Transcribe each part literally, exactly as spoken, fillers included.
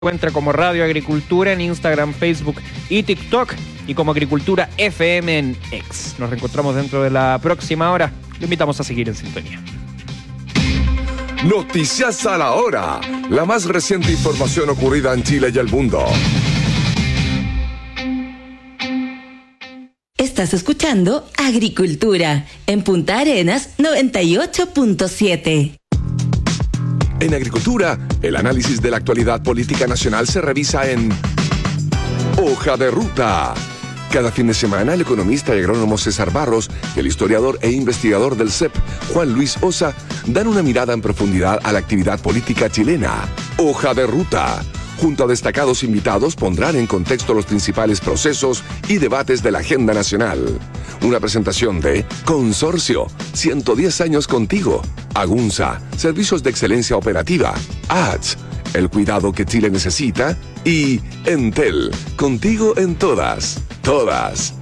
Encuentra como Radio Agricultura en Instagram, Facebook y TikTok, y como Agricultura F M en X. Nos reencontramos dentro de la próxima hora. Lo invitamos a seguir en sintonía. Noticias a la hora. La más reciente información ocurrida en Chile y el mundo. Estás escuchando Agricultura en Punta Arenas noventa y ocho punto siete. En Agricultura, el análisis de la actualidad política nacional se revisa en Hoja de Ruta. Cada fin de semana, el economista y agrónomo César Barros y el historiador e investigador del C E P, Juan Luis Osa, dan una mirada en profundidad a la actividad política chilena. Hoja de Ruta. Junto a destacados invitados, pondrán en contexto los principales procesos y debates de la agenda nacional. Una presentación de Consorcio, ciento diez años contigo. Agunza, Servicios de Excelencia Operativa. A D S, el cuidado que Chile necesita. Y Entel, contigo en todas, todas.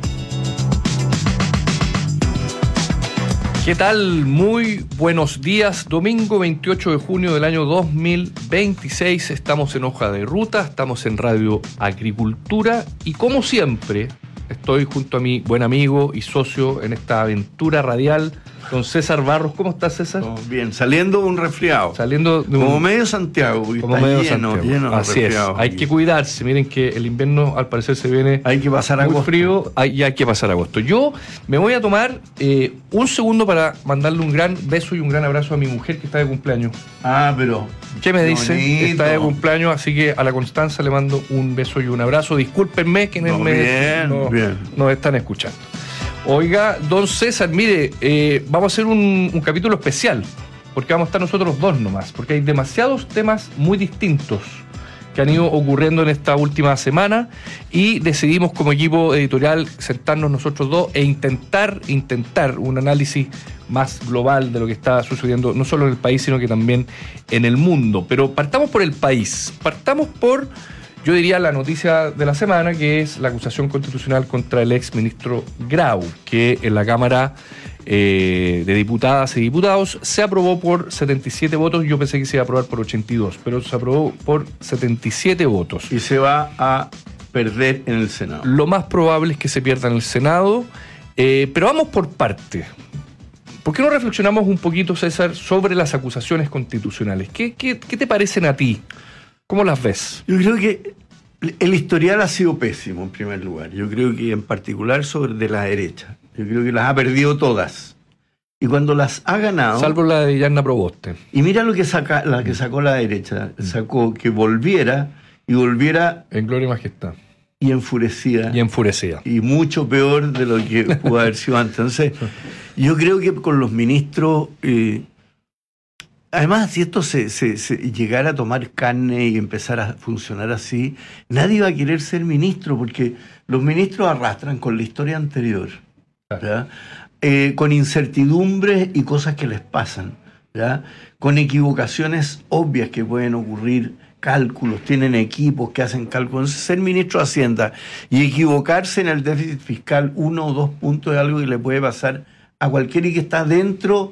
¿Qué tal? Muy buenos días. Domingo veintiocho de junio del año dos mil veintiséis. Estamos en Hoja de Ruta, estamos en Radio Agricultura y como siempre estoy junto a mi buen amigo y socio en esta aventura radial, don César Barros. ¿Cómo estás, César? Oh, bien, saliendo de un resfriado. Saliendo de un... Como medio Santiago. Como está medio lleno, Santiago. lleno de Así es. Hay aquí. que cuidarse. Miren que el invierno al parecer se viene Hay que pasar muy agosto. frío hay, y hay que pasar agosto. Yo me voy a tomar eh, un segundo para mandarle un gran beso y un gran abrazo a mi mujer que está de cumpleaños. Ah, pero... ¿Qué me dice? bonito. Está de cumpleaños, así que a la Constanza le mando un beso y un abrazo. Discúlpenme que No, me, bien, no- bien. nos están escuchando. Oiga, don César, mire, eh, vamos a hacer un, un capítulo especial, porque vamos a estar nosotros dos nomás, porque hay demasiados temas muy distintos que han ido ocurriendo en esta última semana y decidimos como equipo editorial sentarnos nosotros dos e intentar, intentar un análisis más global de lo que está sucediendo no solo en el país, sino que también en el mundo. Pero partamos por el país, partamos por, yo diría, la noticia de la semana, que es la acusación constitucional contra el ex ministro Grau, que en la Cámara eh, de Diputadas y Diputados se aprobó por setenta y siete votos. Yo pensé que se iba a aprobar por ochenta y dos, pero se aprobó por setenta y siete votos. Y se va a perder en el Senado. Lo más probable es que se pierda en el Senado, eh, pero vamos por parte. ¿Por qué no reflexionamos un poquito, César, sobre las acusaciones constitucionales? ¿Qué, qué, qué te parecen a ti? ¿Cómo las ves? Yo creo que el historial ha sido pésimo, en primer lugar. Yo creo que en particular sobre de la derecha. Yo creo que las ha perdido todas. Y cuando las ha ganado... Salvo la de Yarna Proboste. Y mira lo que, saca, la que sacó la derecha. Sacó que volviera y volviera En gloria y majestad. y enfurecida. Y enfurecida. Y mucho peor de lo que pudo haber sido antes. Entonces, yo creo que con los ministros... Eh, además, si esto se, se, se llegara a tomar carne y empezar a funcionar así, nadie va a querer ser ministro, porque los ministros arrastran con la historia anterior, ¿ya? Eh, con incertidumbres y cosas que les pasan, ¿ya? Con equivocaciones obvias que pueden ocurrir, cálculos, tienen equipos que hacen cálculos. Entonces, ser ministro de Hacienda y equivocarse en el déficit fiscal uno o dos puntos es algo que le puede pasar a cualquiera y que está dentro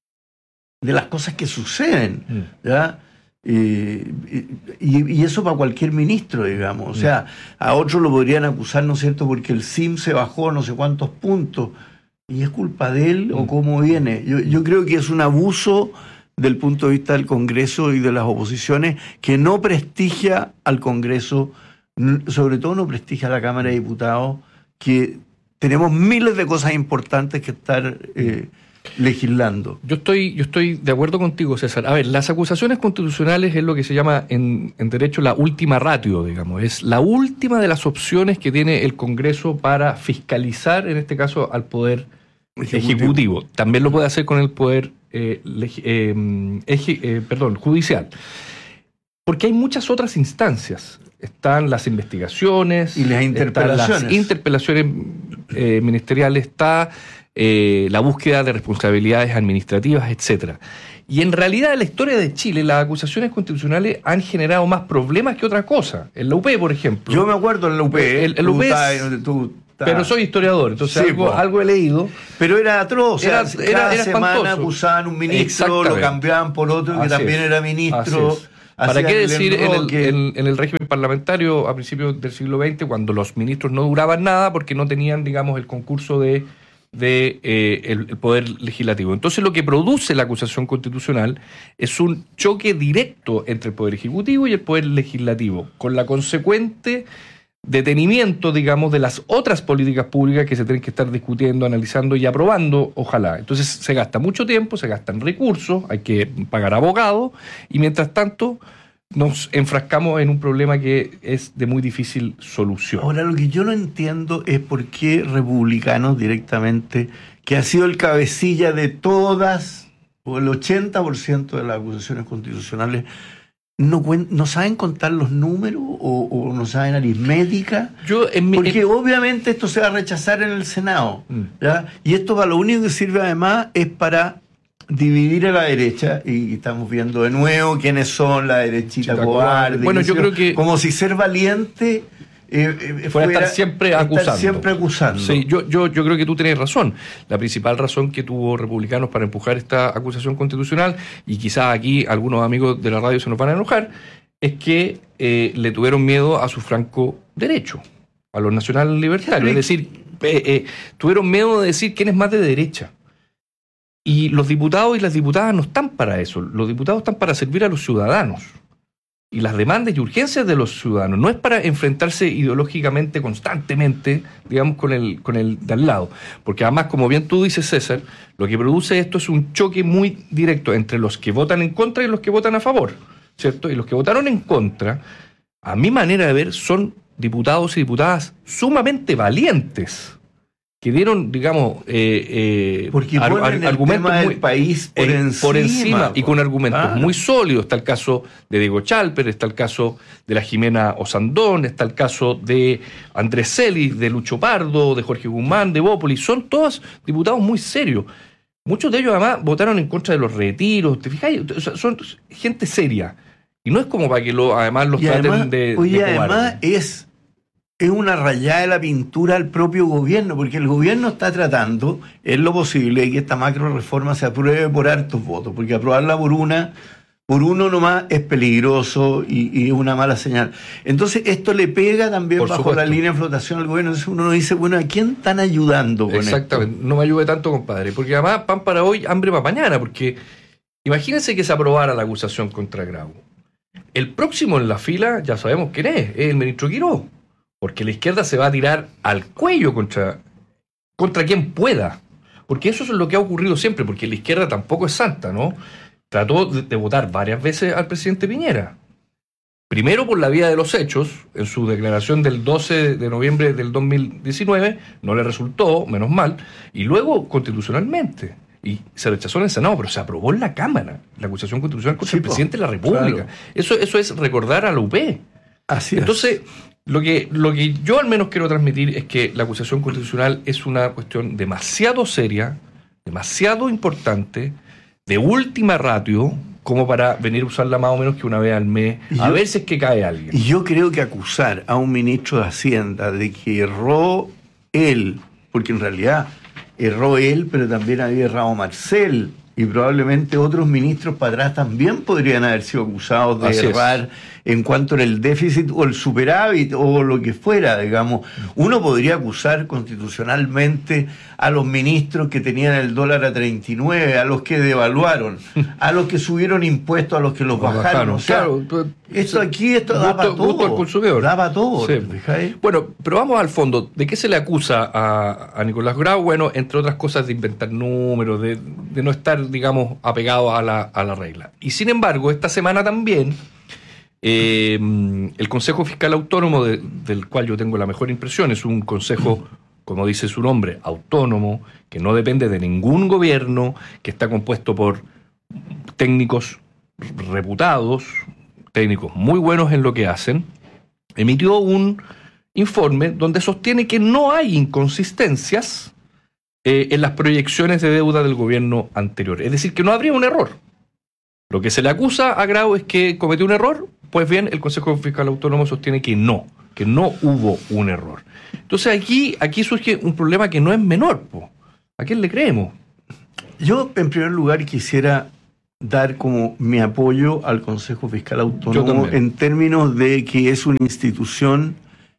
de las cosas que suceden, ¿ya? Eh, y, y eso para cualquier ministro, digamos. O sea, a otros lo podrían acusar, ¿no es cierto?, porque el S I M se bajó no sé cuántos puntos, y es culpa de él o cómo viene. Yo, yo creo que es un abuso del punto de vista del Congreso y de las oposiciones que no prestigia al Congreso, sobre todo no prestigia a la Cámara de Diputados, que tenemos miles de cosas importantes que estar... Eh, legislando. Yo estoy, yo estoy de acuerdo contigo, César. A ver, las acusaciones constitucionales es lo que se llama en, en derecho la última ratio, digamos. Es la última de las opciones que tiene el Congreso para fiscalizar, en este caso, al Poder Ejecutivo. Ejecutivo. También lo puede hacer con el Poder eh, legi- eh, eje- eh, perdón, judicial. Porque hay muchas otras instancias. Están las investigaciones. Y las interpelaciones. Están las interpelaciones eh, ministeriales. Está... Eh, la búsqueda de responsabilidades administrativas, etcétera. Y en realidad en la historia de Chile las acusaciones constitucionales han generado más problemas que otra cosa. En la U P, por ejemplo. Yo me acuerdo en la U P. El, el U P es, tú, tú, pero soy historiador, entonces sí, algo, pues. algo he leído. Pero era atroz. Era, o sea, era, cada era semana espantoso. acusaban a un ministro, lo cambiaban por otro que Así también es. era ministro. Así es. ¿Para qué el decir en el, enroque. en- en el régimen parlamentario a principios del siglo veinte, cuando los ministros no duraban nada porque no tenían, digamos, el concurso de, de eh, el, el poder legislativo? Entonces, lo que produce la acusación constitucional es un choque directo entre el poder ejecutivo y el poder legislativo, con la consecuente detenimiento, digamos, de las otras políticas públicas que se tienen que estar discutiendo, analizando y aprobando, ojalá. Entonces se gasta mucho tiempo, se gastan recursos, hay que pagar abogados, y mientras tanto nos enfrascamos en un problema que es de muy difícil solución. Ahora, lo que yo no entiendo es por qué republicanos directamente, que ha sido el cabecilla de todas, o el ochenta por ciento de las acusaciones constitucionales, no, cuen- no saben contar los números o, o no saben aritmética. Yo en mi, Porque en- obviamente esto se va a rechazar en el Senado, Mm. ¿ya? Y esto para lo único que sirve además es para dividir a la derecha, y estamos viendo de nuevo quiénes son la derechita Chita cobarde. cobarde. Bueno, qué yo sé yo. creo que- Como si ser valiente eh, eh, Fuera estar siempre estar acusando. siempre acusando. Sí, yo, yo, yo creo que tú tienes razón. La principal razón que tuvo republicanos para empujar esta acusación constitucional, y quizás aquí algunos amigos de la radio se nos van a enojar, es que eh, le tuvieron miedo a su franco derecho, a los nacional libertarios. Es decir, eh, eh, tuvieron miedo de decir quién es más de derecha. Y los diputados y las diputadas no están para eso. Los diputados están para servir a los ciudadanos y las demandas y urgencias de los ciudadanos. No es para enfrentarse ideológicamente constantemente, digamos, con el, con el de al lado. Porque además, como bien tú dices, César, lo que produce esto es un choque muy directo entre los que votan en contra y los que votan a favor, ¿cierto? Y los que votaron en contra, a mi manera de ver, son diputados y diputadas sumamente valientes, que dieron, digamos, eh, eh, Porque ar- ponen ar- el argumentos tema muy- del país por eh, encima. por encima y con argumentos Claro. muy sólidos. Está el caso de Diego Chalper, está el caso de la Jimena Osandón, está el caso de Andrés Celis, de Lucho Pardo, de Jorge Guzmán, de Bópoli. Son todos diputados muy serios. Muchos de ellos además votaron en contra de los retiros. ¿Te fijáis? O sea, son gente seria. Y no es como para que lo, además los Y traten además, de, oye, de además cobardes. es, es una rayada de la pintura al propio gobierno, porque el gobierno está tratando, en lo posible, de que esta macro reforma se apruebe por hartos votos, porque aprobarla por una, por uno nomás es peligroso y, y es una mala señal. Entonces esto le pega también Por bajo supuesto. la línea de flotación al gobierno. Entonces uno dice, bueno, ¿a quién están ayudando con Exactamente, esto? no me ayude tanto, compadre, porque además pan para hoy, hambre para mañana, porque imagínense que se aprobara la acusación contra Grau. El próximo en la fila, ya sabemos quién es, es el ministro Quiró, porque la izquierda se va a tirar al cuello contra, contra quien pueda, porque eso es lo que ha ocurrido siempre, porque la izquierda tampoco es santa, ¿no? Trató de, de votar varias veces al presidente Piñera. Primero por la vía de los hechos, en su declaración del doce de noviembre del dos mil diecinueve, no le resultó, menos mal, y luego constitucionalmente. Y se rechazó en el Senado, pero se aprobó en la Cámara, la acusación constitucional contra Sí, el po, presidente de la República. claro. Eso, eso es recordar a la U P. Así es. Entonces, lo que, lo que yo al menos quiero transmitir es que la acusación constitucional es una cuestión demasiado seria, demasiado importante, de última ratio, como para venir a usarla más o menos que una vez al mes, Y a yo- ver si es que cae alguien. Y yo creo que acusar a un ministro de Hacienda de que erró él, porque en realidad erró él, pero también había errado Marcel, y probablemente otros ministros para atrás también podrían haber sido acusados de Así es. errar en cuanto era el déficit o el superávit o lo que fuera, digamos. Uno podría acusar constitucionalmente a los ministros que tenían el dólar a treinta y nueve, a los que devaluaron, a los que subieron impuestos, a los que los Los bajaron. bajaron, O sea, claro, pues, esto aquí, esto da gusto- para todo. gusto al consumidor. Da para todo, Sí. ¿te fijáis? Bueno, pero vamos al fondo. ¿De qué se le acusa a, a Nicolás Grau? Bueno, entre otras cosas, de inventar números, de, de no estar, digamos, apegado a la, a la regla. Y sin embargo, esta semana también, eh, el Consejo Fiscal Autónomo, de- del cual yo tengo la mejor impresión, es un consejo, como dice su nombre, autónomo, que no depende de ningún gobierno, que está compuesto por técnicos reputados, técnicos muy buenos en lo que hacen, emitió un informe donde sostiene que no hay inconsistencias eh, en las proyecciones de deuda del gobierno anterior. Es decir, que no habría un error. Lo que se le acusa a Grau es que cometió un error, pues bien, el Consejo Fiscal Autónomo sostiene que no, que no hubo un error. Entonces aquí, aquí surge un problema que no es menor, po. ¿A quién le creemos? Yo, en primer lugar, quisiera dar como mi apoyo al Consejo Fiscal Autónomo en términos de que es una institución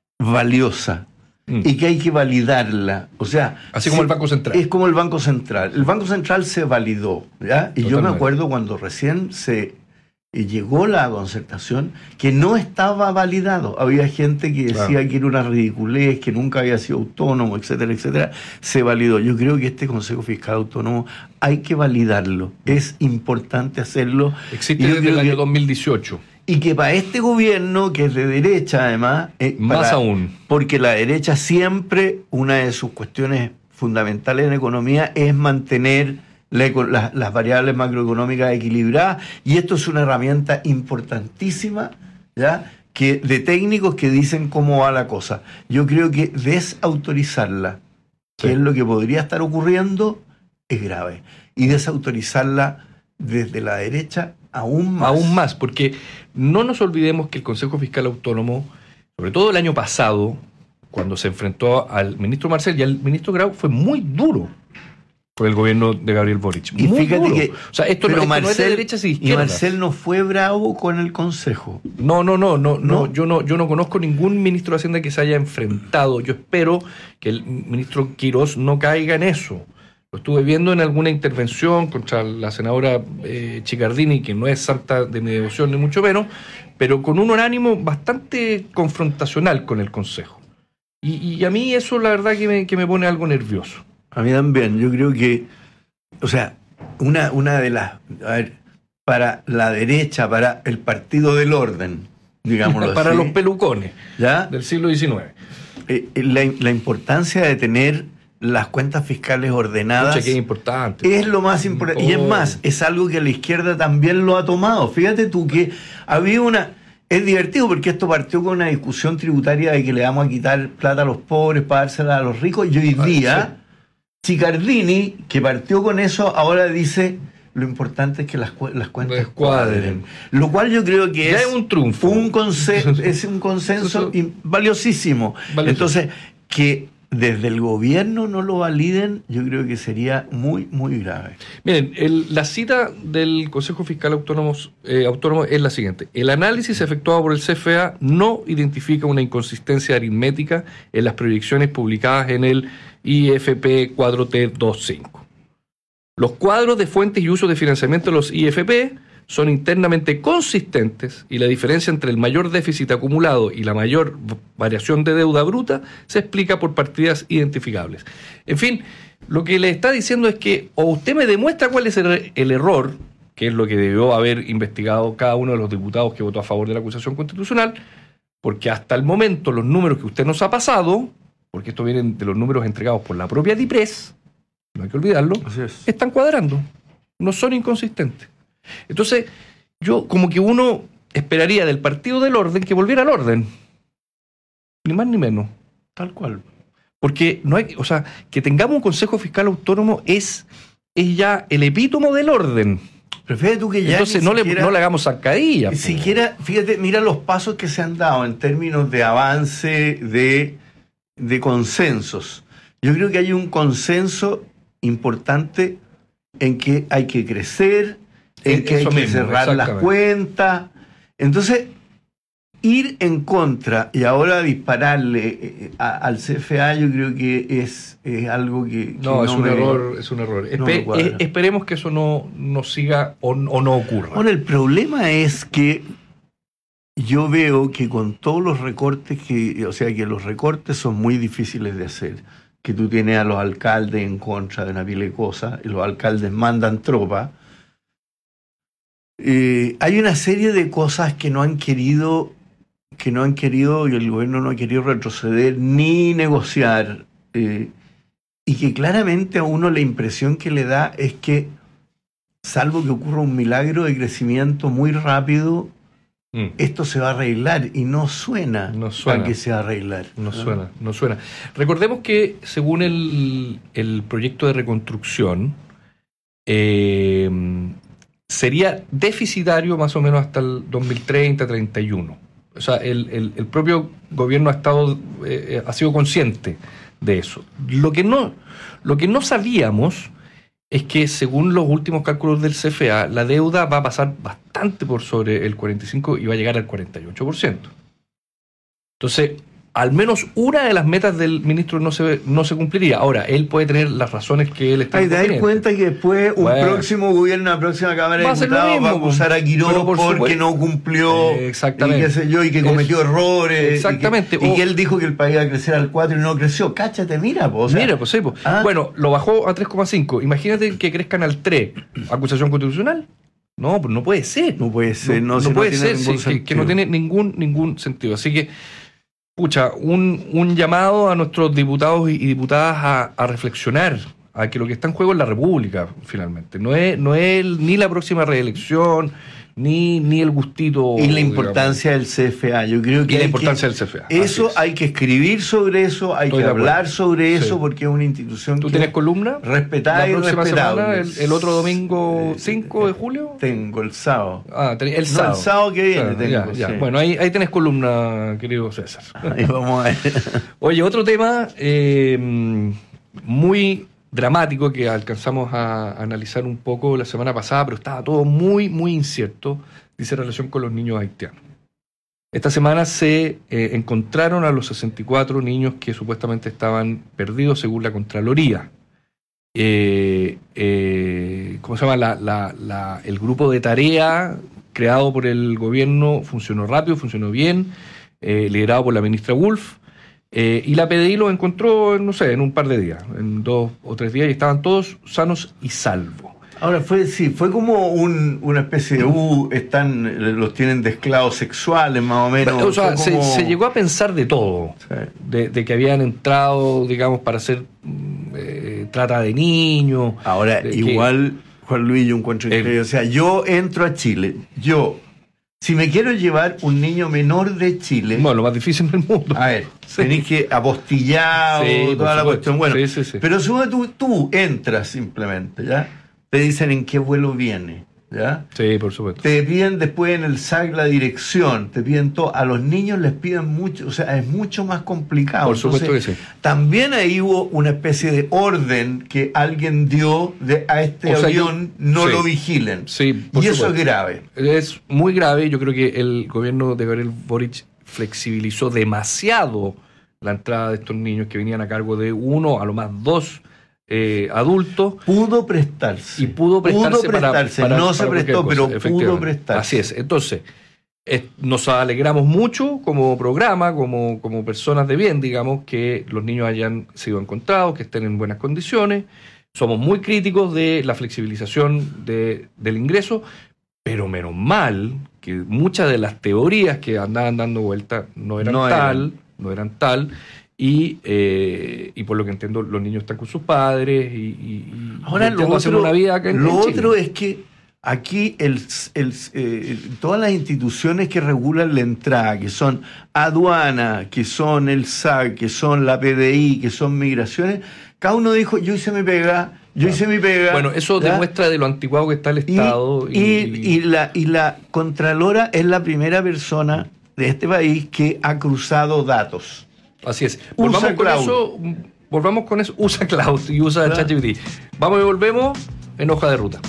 valiosa mm. y que hay que validarla. O sea, así como el Banco Central. Es como el Banco Central. El Banco Central se validó, ¿ya? Y Totalmente. Yo me acuerdo cuando recién se llegó la concertación que no estaba validado. Había gente que decía claro. que era una ridiculez, que nunca había sido autónomo, etcétera, etcétera. Se validó. Yo creo que este Consejo Fiscal Autónomo hay que validarlo. Es importante hacerlo. Existe desde el año dos mil dieciocho. Y que para este gobierno, que es de derecha además... Eh, Más para, aún. Porque la derecha siempre, una de sus cuestiones fundamentales en economía es mantener La, la, las variables macroeconómicas equilibradas, y esto es una herramienta importantísima, ¿ya? Que, de técnicos que dicen cómo va la cosa. Yo creo que desautorizarla, sí. que es lo que podría estar ocurriendo, es grave. Y desautorizarla desde la derecha aún más. Aún más, porque no nos olvidemos que el Consejo Fiscal Autónomo, sobre todo el año pasado, cuando se enfrentó al ministro Marcel y al ministro Grau, fue muy duro por el gobierno de Gabriel Boric. Y Muy fíjate duro. que o sea, esto, no, esto Marcel, no es de derechas y izquierdas. Y Marcel no fue bravo con el Consejo. No, no, no, no, no, no. Yo no, yo no conozco ningún ministro de Hacienda que se haya enfrentado. Yo espero que el ministro Quirós no caiga en eso. Lo estuve viendo en alguna intervención contra la senadora eh, Chicardini, que no es santa de mi devoción ni mucho menos, pero con un ánimo bastante confrontacional con el Consejo. Y, y a mí eso la verdad que me, que me pone algo nervioso. A mí también, yo creo que, o sea, una, una de las, a ver, para la derecha, para el Partido del Orden, digámoslo para así, los pelucones, ¿ya? Del siglo diecinueve. Eh, la, la importancia de tener las cuentas fiscales ordenadas Pucha, que es importante. Es lo más importante. Oh. Y es más, es algo que la izquierda también lo ha tomado. Fíjate tú que había una... Es divertido porque esto partió con una discusión tributaria de que le vamos a quitar plata a los pobres para dársela a los ricos, y hoy día... Ah, sí. Chicardini, que partió con eso, ahora dice lo importante es que las, las cuentas cuadren. Lo cual yo creo que ya es, es un triunfo. Un conse- es un consenso valiosísimo. Valioso. Entonces, que desde el gobierno no lo validen, yo creo que sería muy, muy grave. Miren, el, la cita del Consejo Fiscal Autónomo, eh, Autónomo es la siguiente. El análisis efectuado por el C F A no identifica una inconsistencia aritmética en las proyecciones publicadas en el I F P cuatro T veinticinco. Los cuadros de fuentes y uso de financiamiento de los I F P son internamente consistentes y la diferencia entre el mayor déficit acumulado y la mayor variación de deuda bruta se explica por partidas identificables. En fin, lo que le está diciendo es que o usted me demuestra cuál es el, el error, que es lo que debió haber investigado cada uno de los diputados que votó a favor de la acusación constitucional, porque hasta el momento los números que usted nos ha pasado, porque esto viene de los números entregados por la propia DIPRES, no hay que olvidarlo, es. están cuadrando, no son inconsistentes. Entonces, yo como que uno esperaría del Partido del Orden que volviera al orden, ni más ni menos, tal cual. Porque no hay, o sea, que tengamos un Consejo Fiscal Autónomo es, es ya el epítomo del orden. Pero fíjate tú que ya entonces no, siquiera, le, no le hagamos zancadilla. Ni siquiera, fíjate, mira los pasos que se han dado en términos de avance de, de consensos. Yo creo que hay un consenso importante en que hay que crecer, en que Eso hay que mismo, cerrar las cuentas. Entonces, ir en contra y ahora dispararle eh, a, al C F A, yo creo que es, es algo que, que no, no es un me, error, es un error. No Espe- es, esperemos que eso no, no siga o, o no ocurra. Ahora, el problema es que yo veo que con todos los recortes que, o sea, que los recortes son muy difíciles de hacer. Que tú tienes a los alcaldes en contra de una pila de cosas, y los alcaldes mandan tropas. Eh, hay una serie de cosas que no han querido, que no han querido, y el gobierno no ha querido retroceder ni negociar, eh, y que claramente a uno la impresión que le da es que, salvo que ocurra un milagro de crecimiento muy rápido, mm. esto se va a arreglar, y no suena, no suena a que se va a arreglar. No, ¿no? suena, no suena. Recordemos que según el, el proyecto de reconstrucción, eh, sería deficitario más o menos hasta el dos mil treinta, treinta y uno. O sea, el, el, el propio gobierno ha estado eh, ha sido consciente de eso. Lo que no, lo que no sabíamos es que según los últimos cálculos del C F A, la deuda va a pasar bastante por sobre el cuarenta y cinco por ciento y va a llegar al cuarenta y ocho por ciento. Entonces, al menos una de las metas del ministro no se no se cumpliría. Ahora, él puede tener las razones que él está Hay que dar cuenta que después un bueno, próximo gobierno, una próxima Cámara va de a Diputados va a acusar a Quirós por porque supuesto. no cumplió eh, exactamente. y qué sé yo, y que cometió es, errores. Exactamente. Y que, y que él dijo que el país iba a crecer al cuatro y no creció. Cáchate, mira, po, o sea, mira, pues sí, pues. ¿ah? Bueno, lo bajó a tres coma cinco. Imagínate que crezcan al tres. ¿Acusación constitucional? No, pues no puede ser. No puede ser, no, no, si no puede no tiene ser, ningún sí, que, que no tiene ningún, ningún sentido. Así que, pucha, un, un llamado a nuestros diputados y, y diputadas a, a reflexionar, a que lo que está en juego es la República, finalmente. No es, no es ni la próxima reelección, ni, ni el gustito. Y la importancia digamos. del C F A. Yo creo que y la hay importancia que, del C F A. Eso hay que escribir sobre eso, hay Estoy que hablar sobre eso, sí. porque es una institución ¿Tú que tienes columna? respetada y próxima respetable. semana, el, el otro domingo cinco de julio. Tengo el sábado. Ah, el sábado. No, el sábado que viene claro, tengo. Ya, ya. Sí. Bueno, ahí, ahí tenés columna, querido César. Ahí vamos a ver. Oye, otro tema eh, muy dramático que alcanzamos a analizar un poco la semana pasada, pero estaba todo muy, muy incierto, dice relación con los niños haitianos. Esta semana se eh, encontraron a los sesenta y cuatro niños que supuestamente estaban perdidos según la Contraloría. Eh, eh, ¿Cómo se llama? La, la, la, el grupo de tarea creado por el gobierno funcionó rápido, funcionó bien, eh, liderado por la ministra Wolf. Eh, y la P D I los encontró, no sé, en un par de días, en dos o tres días, y estaban todos sanos y salvos. Ahora, fue sí, fue como un, una especie de, uh, están, los tienen de esclavos sexuales, más o menos. O sea, como... se, se llegó a pensar de todo, sí. de, de que habían entrado, digamos, para hacer eh, trata de niños. Ahora, de igual, que... Juan Luis, yo encuentro el... que, o sea, yo entro a Chile, yo... Si me quiero llevar un niño menor de Chile... Bueno, lo más difícil del mundo. A ver, sí. Tenés que apostillado, sí, toda la cuestión. Bueno, sí, sí, sí. pero si tú, tú entras simplemente, ¿ya? Te dicen en qué vuelo viene, ¿ya? Sí, por supuesto. Te piden después en el S A C la dirección, te piden todo. A los niños les piden mucho, o sea, es mucho más complicado. Por supuesto Entonces, que sí. También ahí hubo una especie de orden que alguien dio de a este o sea, avión yo, no sí, lo vigilen. Sí, por y supuesto. eso es grave. Es muy grave. Yo creo que el gobierno de Gabriel Boric flexibilizó demasiado la entrada de estos niños que venían a cargo de uno, a lo más dos eh, adultos. Pudo prestarse. Y pudo prestarse, pudo prestarse. para, para, no se para prestó, cosa, pero pudo prestarse. Así es. Entonces, es, nos alegramos mucho como programa, como, como personas de bien, digamos, que los niños hayan sido encontrados, que estén en buenas condiciones. Somos muy críticos de la flexibilización de, del ingreso, pero menos mal que muchas de las teorías que andaban dando vuelta no eran no tal, eran. no eran tal. Y, eh, y por lo que entiendo, los niños están con sus padres y, y, Ahora, y lo otro, una vida acá en, lo en Chile. otro es que aquí el, el, eh, todas las instituciones que regulan la entrada, que son aduana, que son el S A C, que son la P D I, que son migraciones, cada uno dijo, yo hice mi pega, yo Claro. hice mi pega. Bueno, eso ¿ya? demuestra de lo anticuado que está el Y, Estado. y, y la, y la Contralora es la primera persona de este país que ha cruzado datos. Así es. Usa Volvamos con cloud. eso. Volvamos con eso. Usa Cloud y usa Claro. ChatGPT. Vamos y volvemos en Hoja de Ruta.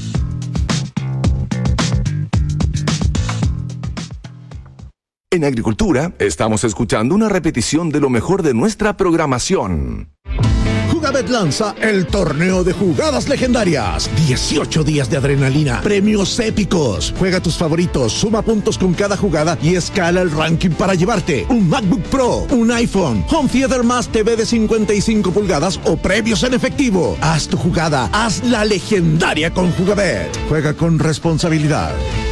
En Agricultura estamos escuchando una repetición de lo mejor de nuestra programación. Jugabet lanza el torneo de jugadas legendarias. dieciocho días de adrenalina, premios épicos. Juega tus favoritos, suma puntos con cada jugada y escala el ranking para llevarte un MacBook Pro, un iPhone, Home Theater más T V de cincuenta y cinco pulgadas o premios en efectivo. Haz tu jugada, haz la legendaria con Jugabet. Juega con responsabilidad.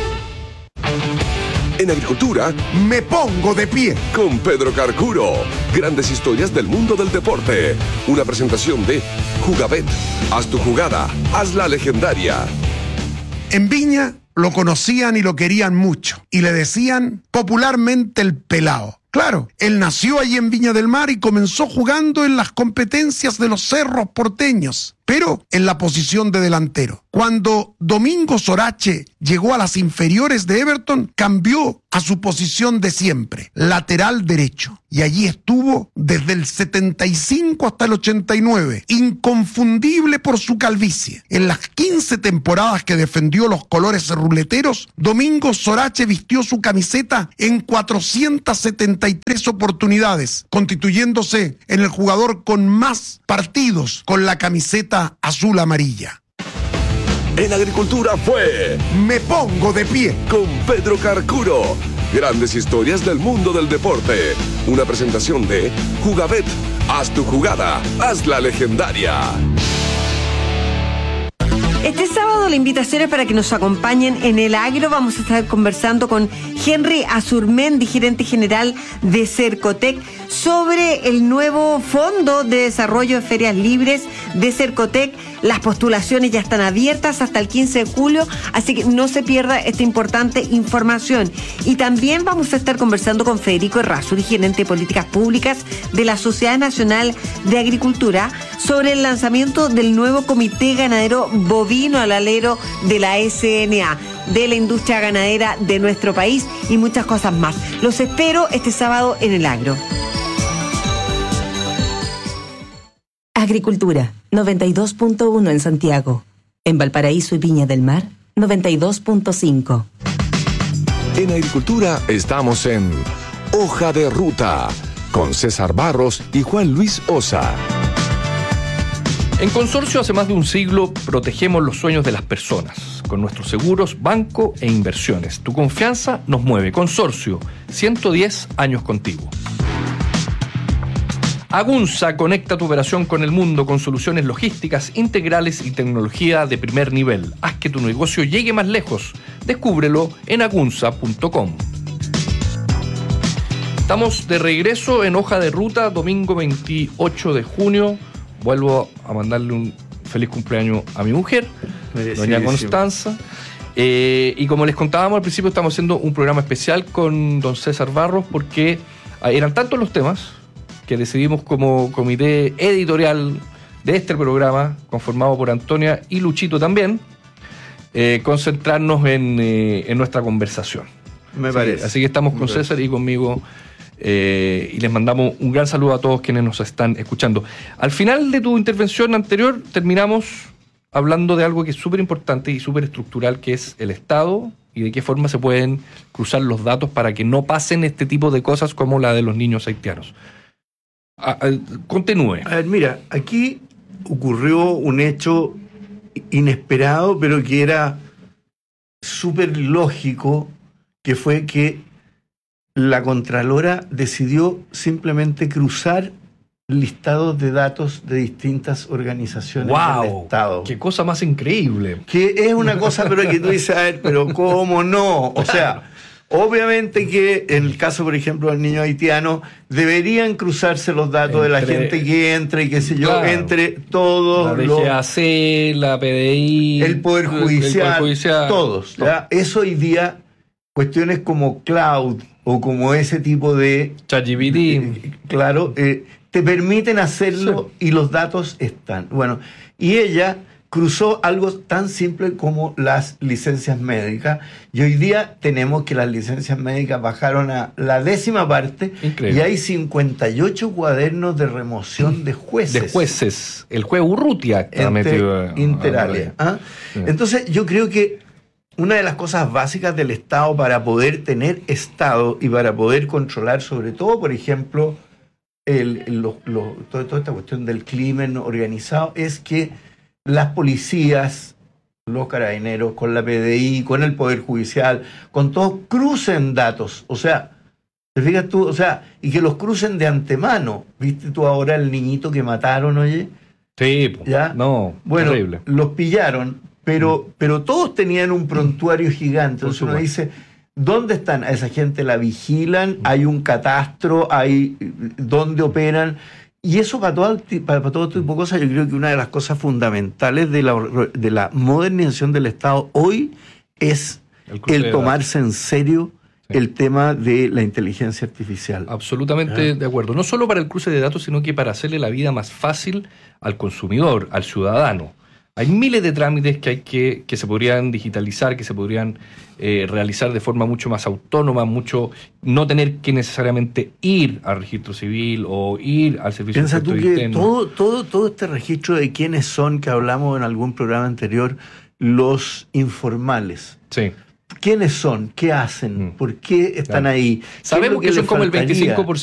En Agricultura, Me pongo de pie. con Pedro Carcuro. Grandes historias del mundo del deporte. Una presentación de Jugabet. Haz tu jugada, hazla legendaria. En Viña lo conocían y lo querían mucho. Y le decían popularmente el pelao. Claro, él nació allí en Viña del Mar y comenzó jugando en las competencias de los cerros porteños. pero en la posición de delantero. Cuando Domingo Sorache llegó a las inferiores de Everton, cambió a su posición de siempre, lateral derecho. Y allí estuvo desde el setenta y cinco hasta el ochenta y nueve, inconfundible por su calvicie. En las quince temporadas que defendió los colores ruleteros, Domingo Sorache vistió su camiseta en cuatrocientas setenta y tres oportunidades, constituyéndose en el jugador con más partidos con la camiseta azul-amarilla. En Agricultura fue Me pongo de pie con Pedro Carcuro. Grandes historias del mundo del deporte. Una presentación de Jugabet. Haz tu jugada, hazla legendaria. Este sábado la invitación es para que nos acompañen en el agro. Vamos a estar conversando con Henry Azurmendi, gerente general de Cercotec, sobre el nuevo Fondo de Desarrollo de Ferias Libres de Cercotec. Las postulaciones ya están abiertas hasta el quince de julio, así que no se pierda esta importante información. Y también vamos a estar conversando con Federico Errázuriz, gerente de Políticas Públicas de la Sociedad Nacional de Agricultura, sobre el lanzamiento del nuevo Comité Ganadero Bovino al alero de la S N A, de la industria ganadera de nuestro país y muchas cosas más. Los espero este sábado en el agro. Agricultura, noventa y dos punto uno en Santiago. En Valparaíso y Viña del Mar, noventa y dos punto cinco. En Agricultura estamos en Hoja de Ruta con César Barros y Juan Luis Osa. En Consorcio, hace más de un siglo, protegemos los sueños de las personas con nuestros seguros, banco e inversiones. Tu confianza nos mueve. Consorcio, ciento diez años contigo. Agunza conecta tu operación con el mundo con soluciones logísticas integrales y tecnología de primer nivel. Haz que tu negocio llegue más lejos. Descúbrelo en agunza punto com. Estamos de regreso en Hoja de Ruta, domingo veintiocho de junio. Vuelvo a mandarle un feliz cumpleaños a mi mujer, doña Constanza. Eh, y como les contábamos al principio, estamos haciendo un programa especial con don César Barros porque eran tantos los temas que decidimos como comité editorial de este programa, conformado por Antonia y Luchito también, eh, concentrarnos en, eh, en nuestra conversación. Me así parece. Que, así que estamos con César y conmigo, eh, y les mandamos un gran saludo a todos quienes nos están escuchando. Al final de tu intervención anterior, terminamos hablando de algo que es súper importante y súper estructural, que es el Estado y de qué forma se pueden cruzar los datos para que no pasen este tipo de cosas como la de los niños haitianos. A, a, continúe. A ver, mira, aquí ocurrió un hecho inesperado, pero que era súper lógico, que fue que la Contralora decidió simplemente cruzar listados de datos de distintas organizaciones wow, del Estado. ¡Qué cosa más increíble! Que es una cosa, pero que tú dices, a ver, pero ¿cómo no? O sea, obviamente que en el caso, por ejemplo, del niño haitiano, deberían cruzarse los datos entre, de la gente que entra y qué sé yo, claro, entre todos la D G A C, los, la P D I, el Poder Judicial, el Poder Judicial todos. ¿Ya? Eso hoy día, cuestiones como cloud o como ese tipo de ChatGPT, eh, claro, eh, te permiten hacerlo, sí, y los datos están. Bueno, y ella cruzó algo tan simple como las licencias médicas, y hoy día tenemos que las licencias médicas bajaron a la décima parte. Increíble. Y hay cincuenta y ocho cuadernos de remoción de jueces. De jueces. El juez Urrutia está Inter, metido. Interalia. ¿Ah? Sí. Entonces yo creo que una de las cosas básicas del Estado para poder tener Estado y para poder controlar sobre todo, por ejemplo, el, el, lo, lo, todo, toda esta cuestión del crimen organizado es que las policías, los carabineros, con la P D I, con el Poder Judicial, con todos, crucen datos. O sea, ¿te fijas tú? O sea, y que los crucen de antemano. ¿Viste tú ahora el niñito que mataron, oye? Sí, ¿ya? No, bueno, terrible. Los pillaron, pero, pero todos tenían un prontuario gigante. Entonces uno dice, ¿dónde están? A esa gente la vigilan, hay un catastro, hay dónde operan. Y eso para todo, para, para todo tipo de cosas, yo creo que una de las cosas fundamentales de la, de la modernización del Estado hoy es el, el tomarse en serio el tema de la inteligencia artificial. Absolutamente ¿Ah? de acuerdo. No solo para el cruce de datos, sino que para hacerle la vida más fácil al consumidor, al ciudadano. Hay miles de trámites que hay que, que se podrían digitalizar, que se podrían eh, realizar de forma mucho más autónoma, mucho no tener que necesariamente ir al registro civil o ir al servicio Piensa de tú impuestos que internos. todo, todo, todo este registro de quiénes son, que hablamos en algún programa anterior, los informales. Sí. ¿Quiénes son? ¿Qué hacen? Mm. ¿Por qué están Claro. ahí? ¿Qué es Sabemos lo que, le son como el faltaría? veinticinco por ciento